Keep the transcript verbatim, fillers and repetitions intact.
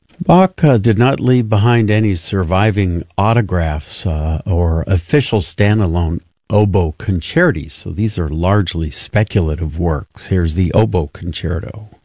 Bach uh, did not leave behind any surviving autographs uh, or official standalone oboe concerti, so these are largely speculative works. Here's the Oboe Concerto.